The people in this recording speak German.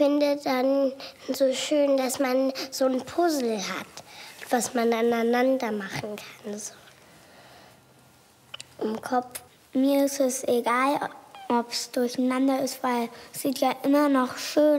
finde dann so schön, dass man so ein Puzzle hat, was man aneinander machen kann. So. Im Kopf. Mir ist es egal, ob es durcheinander ist, weil es sieht ja immer noch schön